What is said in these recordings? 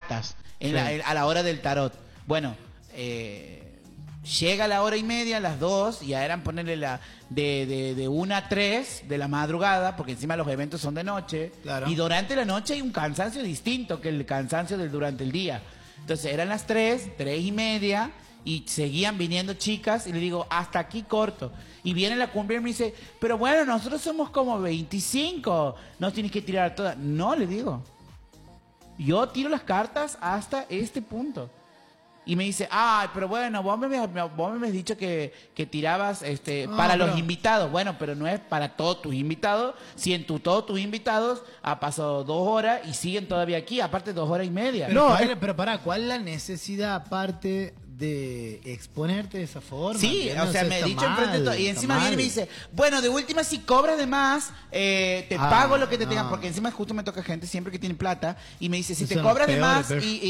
cartas a la hora del tarot. Bueno, llega la 1:30, las 2, ya eran ponerle de 1 a 3 de la madrugada, porque encima los eventos son de noche. Claro. Y durante la noche hay un cansancio distinto que el cansancio durante el día. Entonces eran las 3:30, y seguían viniendo chicas, y le digo, hasta aquí corto. Y viene la cumbia y me dice, pero bueno, nosotros somos como 25, nos tienes que tirar todas. No, le digo, yo tiro las cartas hasta este punto. Y me dice, ay, pero bueno, vos me habías dicho que tirabas para los invitados. Bueno, pero no es para todos tus invitados. Si todos tus invitados ha pasado 2 horas y siguen todavía aquí, aparte 2 horas y media. Pero, pero pará, ¿cuál es la necesidad aparte de exponerte de esa forma? Sí, o sea, me he dicho enfrente de todo. Y encima viene y me dice, bueno, de última, si cobras de más, te pago lo que te tengan. Porque encima justo me toca gente siempre que tiene plata. Y me dice, si te cobras de más,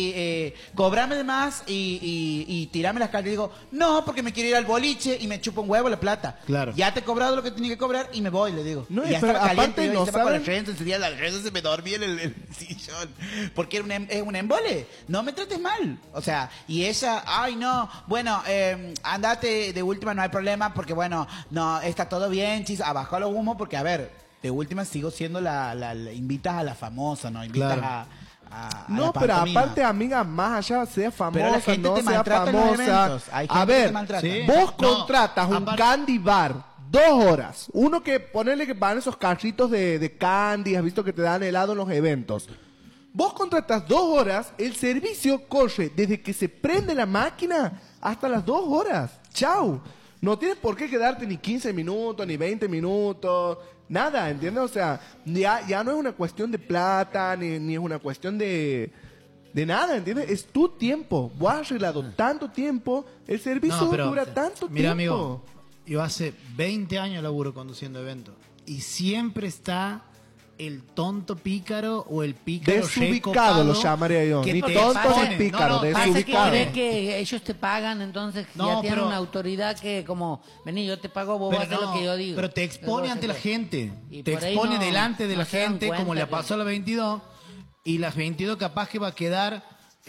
cobrame de más y tirame las cartas. Y digo, no, porque me quiero ir al boliche y me chupa un huevo la plata. Claro. Ya te he cobrado lo que tenía que cobrar y me voy, le digo. No, y ya pero estaba caliente, aparte yo, no estaba saben... con el Renzo, se me dormía en el sillón. Porque es un embole. No me trates mal. O sea, y ella, ay, no, bueno, andate de última, no hay problema, porque bueno, no, está todo bien, chis, abajo los humos, porque a ver, de última sigo siendo invitas a la famosa, ¿no? Invitas Claro. a No, la pero pantomima. aparte, amiga, más allá sea famosa, Pero la gente no te sea maltrata en los famosa. eventos. Hay gente A que te ver, maltrata. Sí. vos No, contratas un aparte- candy bar 2 horas. Uno que ponerle que van esos carritos de candy, has visto que te dan helado en los eventos. Vos contratas 2 horas, el servicio corre desde que se prende la máquina hasta las 2 horas. Chau. No tienes por qué quedarte ni 15 minutos, ni 20 minutos, nada, ¿entiendes? O sea, ya no es una cuestión de plata, ni es una cuestión de nada, ¿entiendes? Es tu tiempo. Vos has arreglado tanto tiempo, el servicio No, pero, dura tanto mira, tiempo. amigo, yo hace 20 años laburo conduciendo eventos y siempre está el tonto pícaro o el pícaro Desubicado recopado lo llamaría yo. que Ni te tonto pone- ni pícaro, no, no, Pasa que desubicado. cree que ellos te pagan, entonces No, ya tienen pero- una autoridad que como, vení, yo te pago, vos vas a hacer lo que yo digo. pero te expone Vos ante la haces- gente. Y Te por ahí expone no- delante de no la se dan gente, como cuenta le que- pasó a la 22. Y la 22 capaz que va a quedar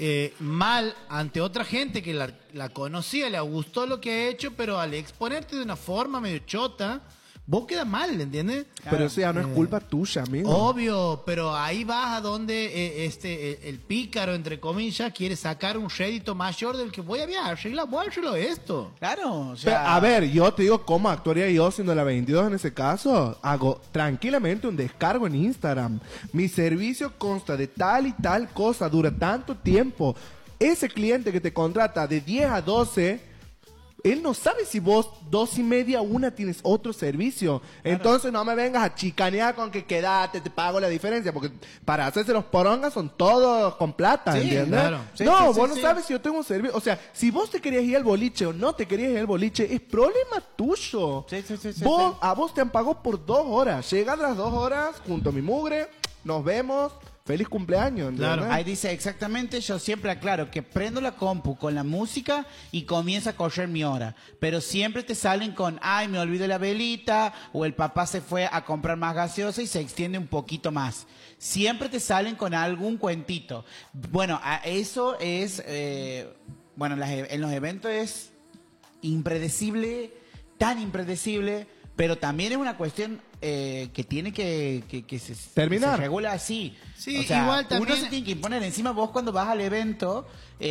mal ante otra gente que la conocía, le gustó lo que ha hecho, pero al exponerte de una forma medio chota, vos quedas mal, ¿entiendes? Pero eso ya no es culpa tuya, amigo. Obvio, pero ahí vas a donde el pícaro, entre comillas, quiere sacar un rédito mayor del que voy a arreglar esto. Claro, o Pero, sea, a ver, yo te digo cómo actuaría yo siendo la 22 en ese caso. Hago tranquilamente un descargo en Instagram. Mi servicio consta de tal y tal cosa, dura tanto tiempo. Ese cliente que te contrata de 10 a 12, él no sabe si vos 2:30, 1 tienes otro servicio. Entonces no me vengas a chicanear con que quédate, te pago la diferencia. Porque para hacerse los porongas son todos con plata, Sí, ¿entiendes? claro. Sí, No, sí, vos sí, no sí. sabes si yo tengo un servicio. O sea, si vos te querías ir al boliche o no te querías ir al boliche, es problema tuyo. Sí, sí, sí, sí, Vos, sí. a vos te han pagado por 2 horas. Llegan las 2 horas junto a mi mugre, nos vemos. Feliz cumpleaños, ¿entiendes? Claro. ahí dice exactamente, yo siempre aclaro que prendo la compu con la música y comienza a correr mi hora. Pero siempre te salen con, ay, me olvidé la velita, o el papá se fue a comprar más gaseosa y se extiende un poquito más. Siempre te salen con algún cuentito. Bueno, eso es, bueno, en los eventos es impredecible, tan impredecible, pero también es una cuestión que tiene que se Terminar. que se regula así. Sí, o sea, igual también- uno se tiene que imponer. Encima vos cuando vas al evento,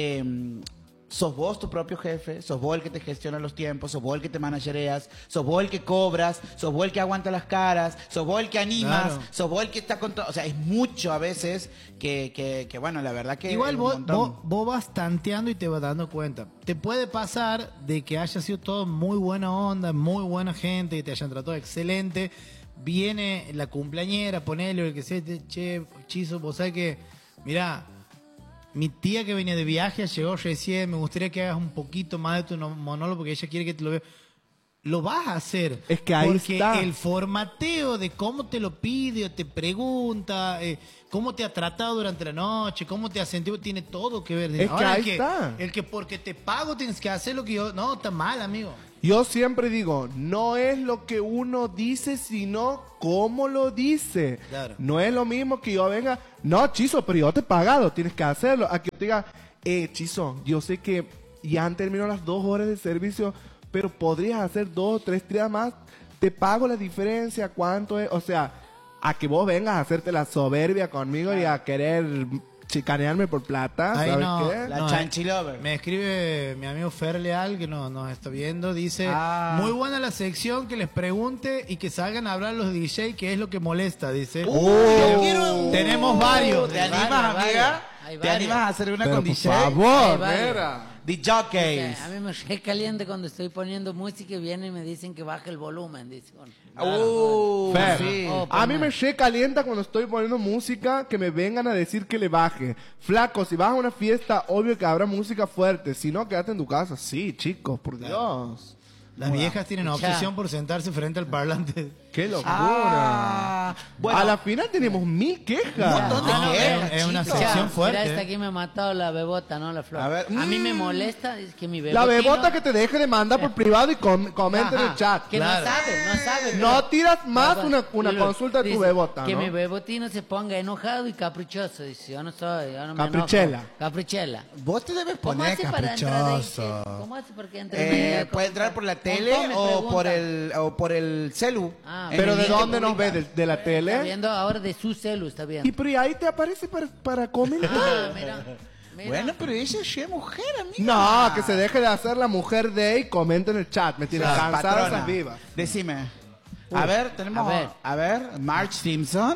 sos vos tu propio jefe, sos vos el que te gestiona los tiempos, sos vos el que te managereas, sos vos el que cobras, sos vos el que aguanta las caras, sos vos el que animas, Claro. sos vos el que está con todo. O sea, es mucho a veces que bueno, la verdad que Igual es un vos, montón. vos vas tanteando y te vas dando cuenta. Te puede pasar de que haya sido todo muy buena onda, muy buena gente, que te hayan tratado excelente. Viene la cumpleañera, ponele o el que sea, che, Chizo, vos sabés que, mirá, mi tía que venía de viaje llegó recién, me gustaría que hagas un poquito más de tu monólogo porque ella quiere que te lo vea. Lo vas a hacer. Es que ahí porque está. el formateo de cómo te lo pide o te pregunta, cómo te ha tratado durante la noche, cómo te ha sentido, tiene todo que ver. Es que Ahora, ahí está. el que porque te pago tienes que hacer lo que yo... No, está mal, amigo. Yo siempre digo, no es lo que uno dice, sino cómo lo dice. Claro. No es lo mismo que yo venga, no, Chizo, pero yo te he pagado, tienes que hacerlo. A que yo te diga, Chizo, yo sé que ya han terminado las 2 horas de servicio, pero podrías hacer 2 o 3 días más, te pago la diferencia, ¿cuánto es? O sea, a que vos vengas a hacerte la soberbia conmigo y a querer chicanearme por plata, Ahí ¿sabes no, qué? La no, Chanchi Lover. Me escribe mi amigo Fer Leal, que nos está viendo, dice, muy buena la sección, que les pregunte y que salgan a hablar los DJ, que es lo que molesta, dice. Tenemos varios. ¿Te animas, amiga? Hay ¿Te varios. animas a hacer una Pero con por DJ? favor, varios. mira. The Que Jockeys. a mí me recalienta cuando estoy poniendo música y vienen y me dicen que baje el volumen. Dice, bueno, Fer, sí. Oh, a mí pues, me che calienta cuando estoy poniendo música que me vengan a decir que le baje. Flaco, si vas a una fiesta, obvio que habrá música fuerte. Si no, quédate en tu casa. Sí, chicos, por Dios. Las viejas tienen Escuchá. obsesión por sentarse frente al parlante. ¡Qué locura! Bueno, A la final tenemos 1000 quejas. Un montón de quejas, es una chicos. sección Mira, fuerte. esta aquí me ha matado la bebota, ¿no? La flor. A ver, mí me molesta es que mi La bebotino... bebota que te deje de mandar por privado y comenta en el Ajá, chat. Que Claro. no sabe. No tiras más Bueno, una Lulu, consulta de tu dice bebota, Que ¿no? mi bebotino se ponga enojado y caprichoso. Dice, yo no soy, yo no me Caprichela. enojo. Caprichela. vos te debes ¿Cómo poner hace para entrar ahí? caprichoso. ¿Cómo hace para que entre? Puede entrar por la tele ¿Cómo me o por el celu. Ah, En Pero el ¿de link que dónde nos publicas. ve? ¿De la Está tele? viendo ahora de su celu, está viendo. Y pero ahí te aparece para comentar. Ah, mira. Bueno, pero ella es mujer, amiga. No, que se deje de hacer la mujer de y comenta en el chat. Me tiene Claro, cansada patrona. esas vivas. Decime. A ver, tenemos. a ver. Marge Simpson.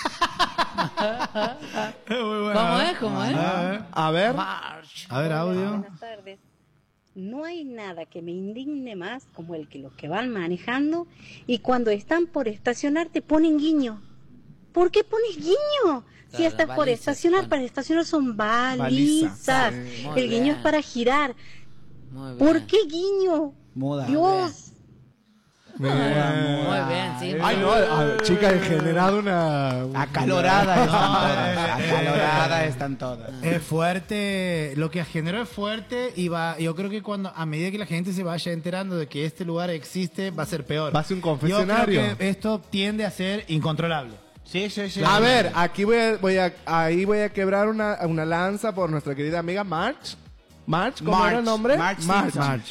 ¿Cómo es? A ver. March. A ver, audio. Buenas tardes. No hay nada que me indigne más como el que los que van manejando y cuando están por estacionar te ponen guiño. ¿Por qué pones guiño? Si Claro, estás por balizas, estacionar, bueno. para estacionar son balizas. Sí. Muy El guiño bien. es para girar. Muy bien. ¿Por qué guiño? Muda. Dios. Muy bien, sí. Ay, no, chica, he generado una... Acaloradas están todas. Acaloradas están todas. Es fuerte, lo que generó es fuerte y yo creo que cuando a medida que la gente se vaya enterando de que este lugar existe, va a ser peor. Va a ser un confesionario. Yo creo que esto tiende a ser incontrolable. Sí, sí, sí. A ver, aquí ahí voy a quebrar una lanza por nuestra querida amiga March. March, ¿cómo era el nombre? March Simpson.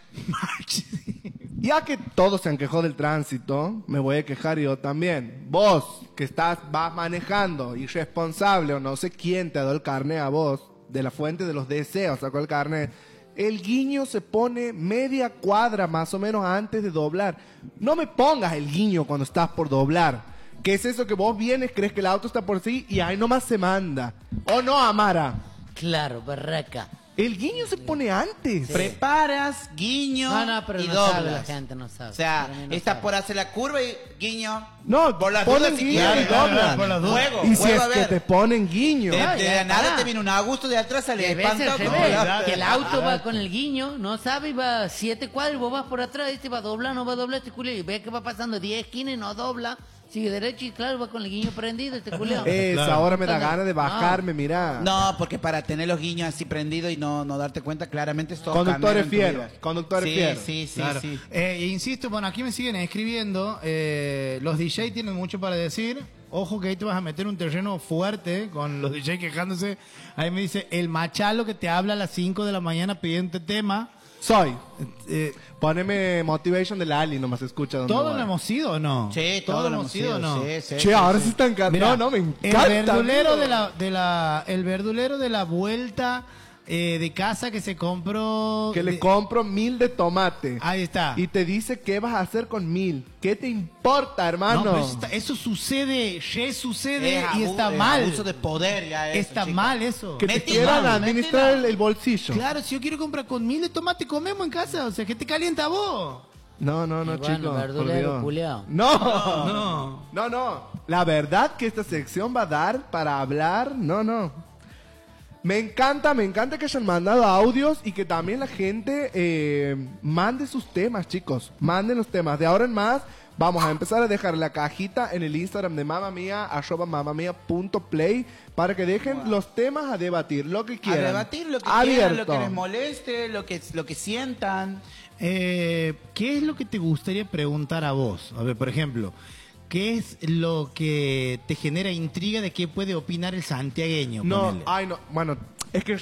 Ya que todos se han quejado del tránsito, me voy a quejar yo también. Vos, que vas manejando, irresponsable o no sé quién te ha dado el carnet a vos, de la fuente de los deseos sacó el carnet, el guiño se pone media cuadra más o menos antes de doblar. No me pongas el guiño cuando estás por doblar. ¿Qué es eso que vos vienes, crees que el auto está por sí y ahí nomás se manda? ¿O no, Amara? Claro, barraca. El guiño se pone antes. Preparas, guiño No, pero y no doblas. sabe la gente, no sabe. O sea, Para mí no estás sabe. por hacer la curva y guiño. No, por las ponen dudas si guiño quieres. y doblan. Por las dudas. Juego, Y si juego es a que ver. te ponen guiño. De ya nada está. te viene un Augusto de atrás, sale Que ves el espantado. revés, que el auto va con el guiño, no sabe, y va 7 cuadros, vos vas por atrás, este va a doblar, no va a doblar este culio, y ve que va pasando 10 esquinas y no dobla, sigue derecho y claro, va con el guiño prendido este culio. Eso, ahora me da Entonces, ganas de bajarme, mira. No, porque para tener los guiños así prendidos y no darte cuenta, claramente es todo Conductores cambiaron en tu fieros, vida. conductores sí, fieros. Sí, sí, Claro. sí. Insisto, bueno, aquí me siguen escribiendo. Los DJ tienen mucho para decir. Ojo que ahí te vas a meter un terreno fuerte con los DJ quejándose. Ahí me dice, el machalo que te habla a las 5 de la mañana pidiendo tema. Soy. Eh, Poneme Motivation de Lali, nomás escucha donde ¿Todo voy. lo hemos sido o no? Sí, ¿Todo lo hemos sido o no? Sí, sí, Che, sí, ahora sí. sí están cantando. Mira, No, me encanta. el verdulero amigo. el verdulero de la vuelta de casa que se compró. Que le compro 1000 de tomate. Ahí está. Y te dice qué vas a hacer con 1000. ¿Qué te importa, hermano? No, pero eso sucede, sucede Es y está es mal. abuso de poder ya eso, Está chica. mal eso. que te Mete quieran mano, administrar mete mano. el bolsillo. Claro, si yo quiero comprar con 1000 de tomate, comemos en casa. O sea, ¿qué te calienta a vos? No, Y bueno, chicos. verdulero, por Dios. culiao. No. La verdad que esta sección va a dar para hablar. No. Me encanta que hayan mandado audios y que también la gente mande sus temas, chicos. Manden los temas. De ahora en más Vamos a empezar a dejar la cajita en el Instagram de Mamma Mía, @mamamia.play, para que dejen los temas a debatir, lo que quieran. A debatir lo que Abierto. quieran, lo que les moleste, lo que sientan. ¿Qué es lo que te gustaría preguntar a vos? A ver, por ejemplo, ¿qué es lo que te genera intriga de qué puede opinar el santiagueño? No, Ponele. ay, no, bueno, es que